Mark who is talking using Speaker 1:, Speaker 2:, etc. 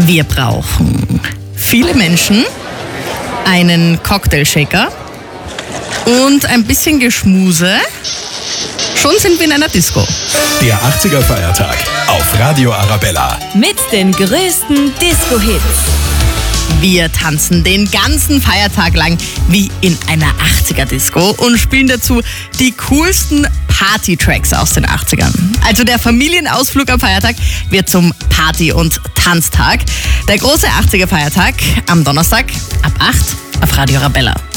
Speaker 1: Wir brauchen viele Menschen, einen Cocktailshaker und ein bisschen Geschmuse. Schon sind wir in einer Disco.
Speaker 2: Der 80er Feiertag auf Radio Arabella.
Speaker 3: Mit den größten Disco-Hits.
Speaker 1: Wir tanzen den ganzen Feiertag lang wie in einer 80er-Disco und spielen dazu die coolsten Party-Tracks aus den 80ern. Also der Familienausflug am Feiertag wird zum Party- und Tanztag. Der große 80er Feiertag am Donnerstag ab 8 auf Radio Arabella.